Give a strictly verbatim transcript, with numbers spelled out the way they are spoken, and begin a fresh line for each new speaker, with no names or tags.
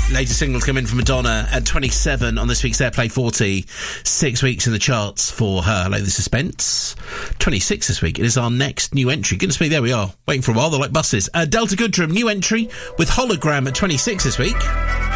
Latest single come in from Madonna at twenty-seven on this week's Airplay forty. Six weeks in the charts for her. Hello, the Suspense. twenty-six this week. It is our next new entry. Goodness me, there we are. Waiting for a while. They're like buses. Uh, Delta Goodrum, new entry with Hologram at twenty-six this week.